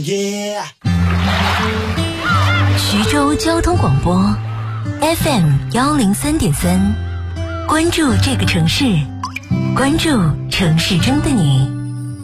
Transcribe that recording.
徐州交通广播 FM103.3，关注这个城市，关注城市中的你。